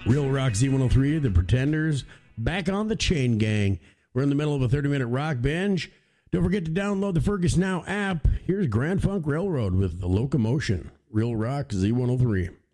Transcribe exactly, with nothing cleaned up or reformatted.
Real Rock Z one oh three, The Pretenders, back on the Chain Gang. We're in the middle of a thirty-minute rock binge. Don't forget to download the Fergus Now app. Here's Grand Funk Railroad with The Locomotion. Real Rock Z one oh three.